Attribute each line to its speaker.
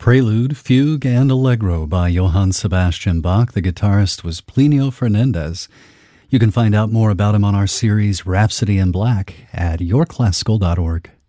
Speaker 1: Prelude, Fugue, and Allegro by Johann Sebastian Bach. The guitarist was Plinio Fernandez. You can find out more about him on our series Rhapsody in Black at yourclassical.org.